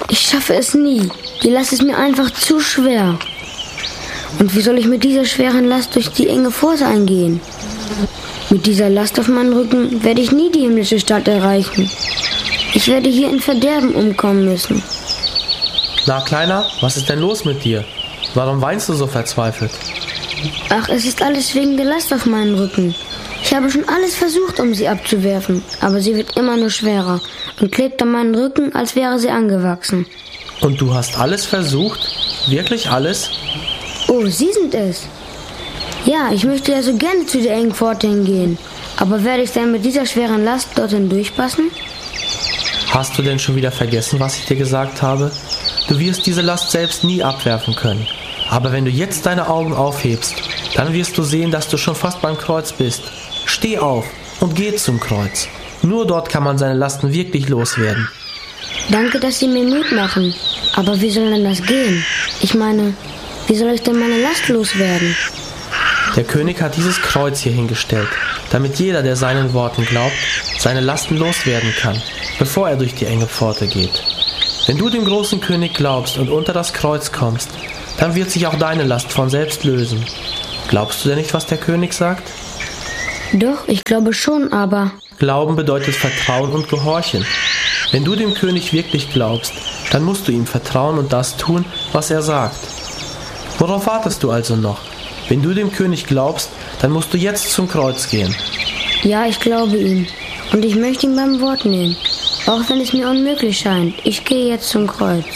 Ich schaffe es nie. Die Last ist mir einfach zu schwer. Und wie soll ich mit dieser schweren Last durch die enge Pforte eingehen? Mit dieser Last auf meinem Rücken werde ich nie die himmlische Stadt erreichen. Ich werde hier in Verderben umkommen müssen. Na, Kleiner, was ist denn los mit dir? Warum weinst du so verzweifelt? Ach, es ist alles wegen der Last auf meinem Rücken. Ich habe schon alles versucht, um sie abzuwerfen, aber sie wird immer nur schwerer und klebt an meinem Rücken, als wäre sie angewachsen. Und du hast alles versucht? Wirklich alles? Oh, Sie sind es. Ja, ich möchte ja so gerne zu der engen Pforte hingehen. Aber werde ich denn mit dieser schweren Last dorthin durchpassen? Hast du denn schon wieder vergessen, was ich dir gesagt habe? Du wirst diese Last selbst nie abwerfen können. Aber wenn du jetzt deine Augen aufhebst, dann wirst du sehen, dass du schon fast beim Kreuz bist. Steh auf und geh zum Kreuz. Nur dort kann man seine Lasten wirklich loswerden. Danke, dass Sie mir Mut machen. Aber wie soll denn das gehen? Ich meine, wie soll ich denn meine Last loswerden? Der König hat dieses Kreuz hier hingestellt, damit jeder, der seinen Worten glaubt, seine Lasten loswerden kann, bevor er durch die enge Pforte geht. Wenn du dem großen König glaubst und unter das Kreuz kommst, dann wird sich auch deine Last von selbst lösen. Glaubst du denn nicht, was der König sagt? Doch, ich glaube schon, aber... Glauben bedeutet Vertrauen und Gehorchen. Wenn du dem König wirklich glaubst, dann musst du ihm vertrauen und das tun, was er sagt. Worauf wartest du also noch? Wenn du dem König glaubst, dann musst du jetzt zum Kreuz gehen. Ja, ich glaube ihm. Und ich möchte ihn beim Wort nehmen. Auch wenn es mir unmöglich scheint. Ich gehe jetzt zum Kreuz.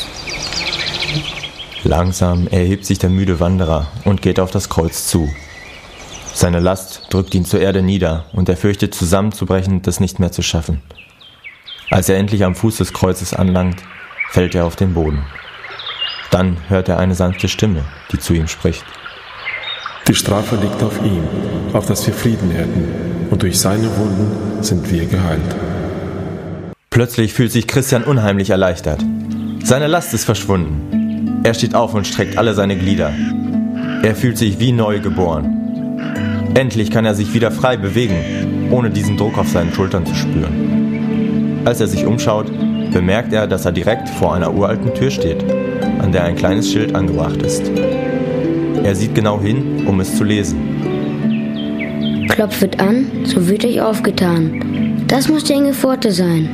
Langsam erhebt sich der müde Wanderer und geht auf das Kreuz zu. Seine Last drückt ihn zur Erde nieder und er fürchtet zusammenzubrechen, das nicht mehr zu schaffen. Als er endlich am Fuß des Kreuzes anlangt, fällt er auf den Boden. Dann hört er eine sanfte Stimme, die zu ihm spricht. Die Strafe liegt auf ihm, auf dass wir Frieden hätten, und durch seine Wunden sind wir geheilt. Plötzlich fühlt sich Christian unheimlich erleichtert. Seine Last ist verschwunden. Er steht auf und streckt alle seine Glieder. Er fühlt sich wie neu geboren. Endlich kann er sich wieder frei bewegen, ohne diesen Druck auf seinen Schultern zu spüren. Als er sich umschaut, bemerkt er, dass er direkt vor einer uralten Tür steht, an der ein kleines Schild angebracht ist. Er sieht genau hin, um es zu lesen. Klopfet an, so wird euch aufgetan. Das muss die enge Pforte sein.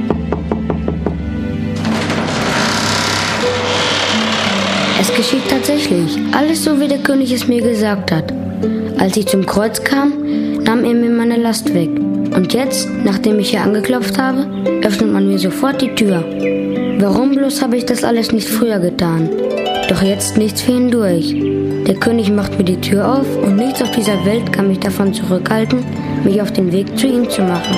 Es geschieht tatsächlich, alles so wie der König es mir gesagt hat. Als ich zum Kreuz kam, nahm er mir meine Last weg. Und jetzt, nachdem ich hier angeklopft habe, öffnet man mir sofort die Tür. Warum bloß habe ich das alles nicht früher getan? Doch jetzt nichts für ihn durch. Der König macht mir die Tür auf und nichts auf dieser Welt kann mich davon zurückhalten, mich auf den Weg zu ihm zu machen.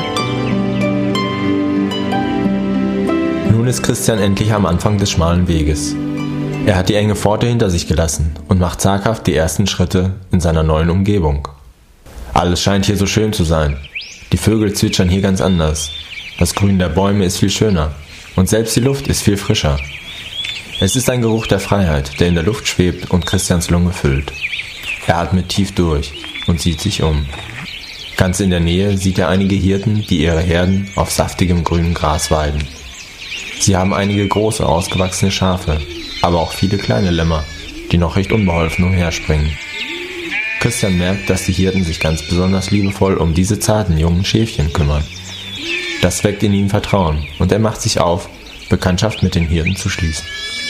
Nun ist Christian endlich am Anfang des schmalen Weges. Er hat die enge Pforte hinter sich gelassen und macht zaghaft die ersten Schritte in seiner neuen Umgebung. Alles scheint hier so schön zu sein. Die Vögel zwitschern hier ganz anders. Das Grün der Bäume ist viel schöner und selbst die Luft ist viel frischer. Es ist ein Geruch der Freiheit, der in der Luft schwebt und Christians Lunge füllt. Er atmet tief durch und sieht sich um. Ganz in der Nähe sieht er einige Hirten, die ihre Herden auf saftigem grünem Gras weiden. Sie haben einige große, ausgewachsene Schafe, aber auch viele kleine Lämmer, die noch recht unbeholfen umherspringen. Christian merkt, dass die Hirten sich ganz besonders liebevoll um diese zarten jungen Schäfchen kümmern. Das weckt in ihm Vertrauen und er macht sich auf, Bekanntschaft mit den Hirten zu schließen.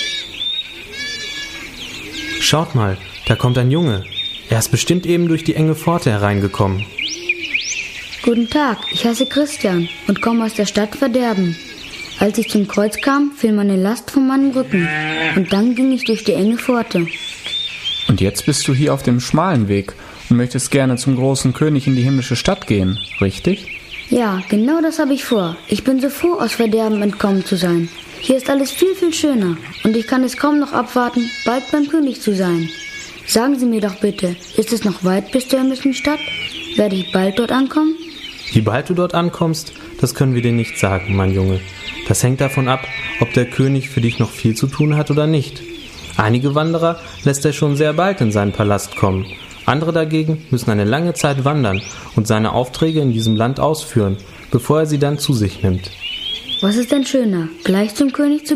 Schaut mal, da kommt ein Junge. Er ist bestimmt eben durch die enge Pforte hereingekommen. Guten Tag, ich heiße Christian und komme aus der Stadt Verderben. Als ich zum Kreuz kam, fiel meine Last von meinem Rücken und dann ging ich durch die enge Pforte. Und jetzt bist du hier auf dem schmalen Weg und möchtest gerne zum großen König in die himmlische Stadt gehen, richtig? Ja, genau das habe ich vor. Ich bin so froh, aus Verderben entkommen zu sein. Hier ist alles viel, viel schöner und ich kann es kaum noch abwarten, bald beim König zu sein. Sagen Sie mir doch bitte, ist es noch weit bis zur himmlischen Stadt? Werde ich bald dort ankommen? Wie bald du dort ankommst, das können wir dir nicht sagen, mein Junge. Das hängt davon ab, ob der König für dich noch viel zu tun hat oder nicht. Einige Wanderer lässt er schon sehr bald in seinen Palast kommen. Andere dagegen müssen eine lange Zeit wandern und seine Aufträge in diesem Land ausführen, bevor er sie dann zu sich nimmt. Was ist denn schöner, gleich zum König zu gehen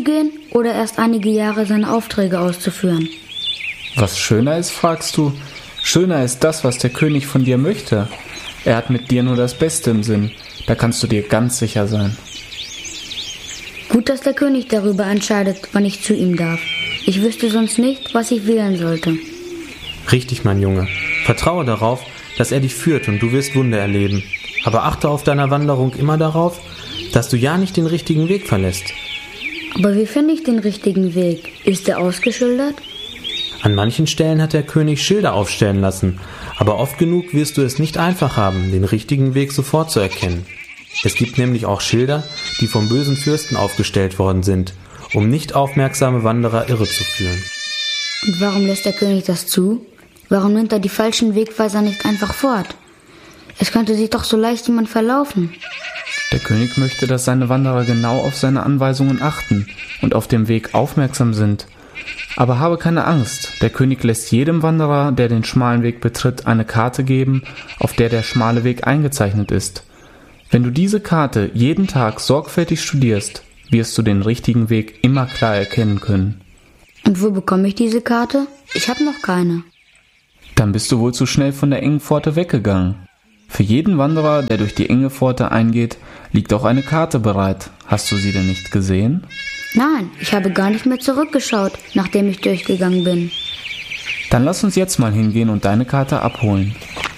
oder erst einige Jahre seine Aufträge auszuführen? Was schöner ist, fragst du? Schöner ist das, was der König von dir möchte. Er hat mit dir nur das Beste im Sinn. Da kannst du dir ganz sicher sein. Gut, dass der König darüber entscheidet, wann ich zu ihm darf. Ich wüsste sonst nicht, was ich wählen sollte. Richtig, mein Junge. Vertraue darauf, dass er dich führt und du wirst Wunder erleben. Aber achte auf deiner Wanderung immer darauf, dass du ja nicht den richtigen Weg verlässt. Aber wie finde ich den richtigen Weg? Ist er ausgeschildert? An manchen Stellen hat der König Schilder aufstellen lassen, aber oft genug wirst du es nicht einfach haben, den richtigen Weg sofort zu erkennen. Es gibt nämlich auch Schilder, die vom bösen Fürsten aufgestellt worden sind, um nicht aufmerksame Wanderer irre zu führen. Und warum lässt der König das zu? Warum nimmt er die falschen Wegweiser nicht einfach fort? Es könnte sich doch so leicht jemand verlaufen. Der König möchte, dass seine Wanderer genau auf seine Anweisungen achten und auf dem Weg aufmerksam sind. Aber habe keine Angst, der König lässt jedem Wanderer, der den schmalen Weg betritt, eine Karte geben, auf der der schmale Weg eingezeichnet ist. Wenn du diese Karte jeden Tag sorgfältig studierst, wirst du den richtigen Weg immer klar erkennen können. Und wo bekomme ich diese Karte? Ich habe noch keine. Dann bist du wohl zu schnell von der engen Pforte weggegangen. Für jeden Wanderer, der durch die enge Pforte eingeht, liegt auch eine Karte bereit. Hast du sie denn nicht gesehen? Nein, ich habe gar nicht mehr zurückgeschaut, nachdem ich durchgegangen bin. Dann lass uns jetzt mal hingehen und deine Karte abholen.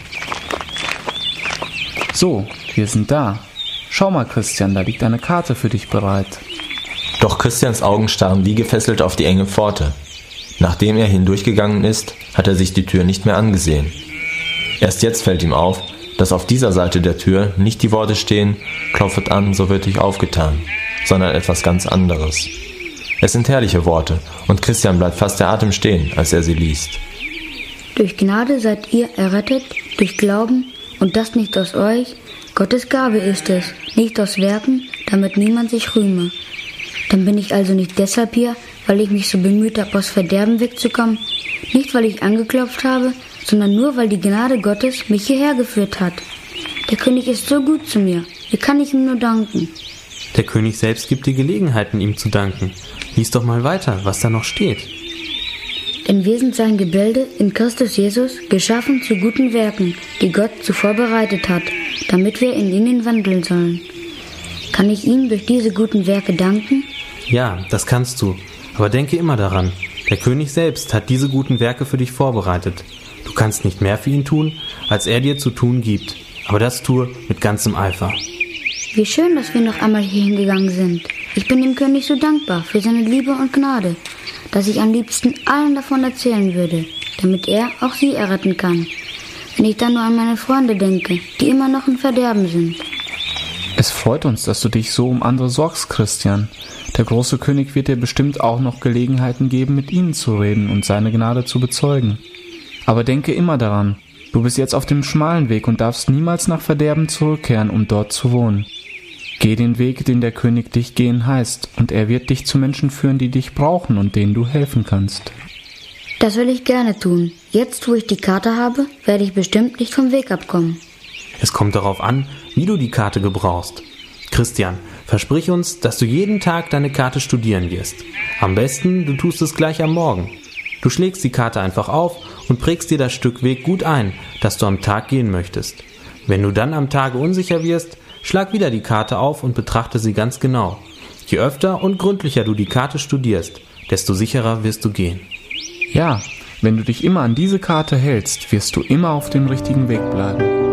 So, wir sind da. Schau mal, Christian, da liegt eine Karte für dich bereit. Doch Christians Augen starren wie gefesselt auf die enge Pforte. Nachdem er hindurchgegangen ist, hat er sich die Tür nicht mehr angesehen. Erst jetzt fällt ihm auf, dass auf dieser Seite der Tür nicht die Worte stehen, klopfet an, so wird euch aufgetan, sondern etwas ganz anderes. Es sind herrliche Worte, und Christian bleibt fast der Atem stehen, als er sie liest. Durch Gnade seid ihr errettet, durch Glauben, und das nicht aus euch, Gottes Gabe ist es, nicht aus Werken, damit niemand sich rühme. Dann bin ich also nicht deshalb hier, weil ich mich so bemüht habe, aus Verderben wegzukommen, nicht weil ich angeklopft habe, sondern nur, weil die Gnade Gottes mich hierher geführt hat. Der König ist so gut zu mir, wie kann ich ihm nur danken? Der König selbst gibt dir Gelegenheiten, ihm zu danken. Lies doch mal weiter, was da noch steht. Denn wir sind sein Gebilde in Christus Jesus, geschaffen zu guten Werken, die Gott zuvor bereitet hat, damit wir in ihnen wandeln sollen. Kann ich ihm durch diese guten Werke danken? Ja, das kannst du. Aber denke immer daran, der König selbst hat diese guten Werke für dich vorbereitet. Du kannst nicht mehr für ihn tun, als er dir zu tun gibt. Aber das tue mit ganzem Eifer. Wie schön, dass wir noch einmal hier hingegangen sind. Ich bin dem König so dankbar für seine Liebe und Gnade, dass ich am liebsten allen davon erzählen würde, damit er auch sie erretten kann. Wenn ich dann nur an meine Freunde denke, die immer noch im Verderben sind. Es freut uns, dass du dich so um andere sorgst, Christian. Der große König wird dir bestimmt auch noch Gelegenheiten geben, mit ihnen zu reden und seine Gnade zu bezeugen. Aber denke immer daran, du bist jetzt auf dem schmalen Weg und darfst niemals nach Verderben zurückkehren, um dort zu wohnen. Geh den Weg, den der König dich gehen heißt, und er wird dich zu Menschen führen, die dich brauchen und denen du helfen kannst. Das will ich gerne tun. Jetzt, wo ich die Karte habe, werde ich bestimmt nicht vom Weg abkommen. Es kommt darauf an, wie du die Karte gebrauchst. Christian, versprich uns, dass du jeden Tag deine Karte studieren wirst. Am besten, du tust es gleich am Morgen. Du schlägst die Karte einfach auf und prägst dir das Stück Weg gut ein, das du am Tag gehen möchtest. Wenn du dann am Tage unsicher wirst, schlag wieder die Karte auf und betrachte sie ganz genau. Je öfter und gründlicher du die Karte studierst, desto sicherer wirst du gehen. Ja, wenn du dich immer an diese Karte hältst, wirst du immer auf dem richtigen Weg bleiben.